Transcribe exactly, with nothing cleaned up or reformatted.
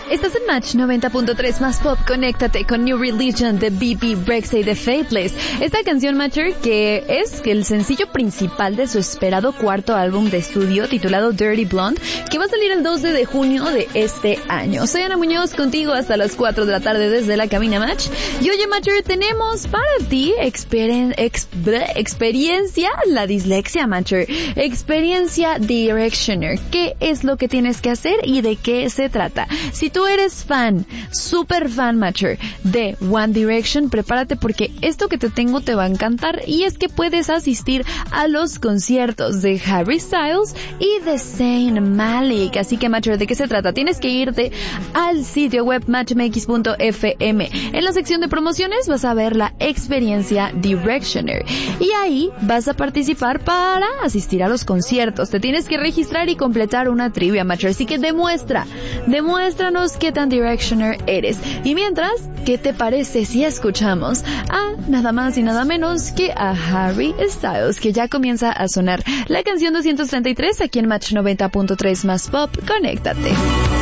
Estás en Match noventa punto tres más pop. Conéctate con New Religion de B B Rexa y de Faithless. Esta canción, Matcher, que es el sencillo principal de su esperado cuarto álbum de estudio titulado Dirty Blonde, que va a salir el doce de junio de este año. Soy Ana Muñoz, contigo hasta las cuatro de la tarde desde la cabina Match. Y oye, Matcher, tenemos para ti experien- ex- experiencia, la dislexia, Matcher, experiencia Directioner. ¿Qué es lo que tienes que hacer y de qué se trata? Si tú eres fan, super fan, Matcher, de One Direction, prepárate porque esto que te tengo te va a encantar, y es que puedes asistir a los conciertos de Harry Styles y de Zayn Malik. Así que, Matcher, ¿de qué se trata? Tienes que irte al sitio web match m x punto f m. En la sección de promociones vas a ver la experiencia Directioner y ahí vas a participar para asistir a los conciertos. Te tienes que registrar y completar una trivia, Matcher, así que demuestra, demuéstranos qué tan Directioner eres. Y mientras, ¿qué te parece si escuchamos a nada más y nada menos que a Harry Styles, que ya comienza a sonar la canción doscientos treinta y tres aquí en Match noventa punto tres más pop? Conéctate.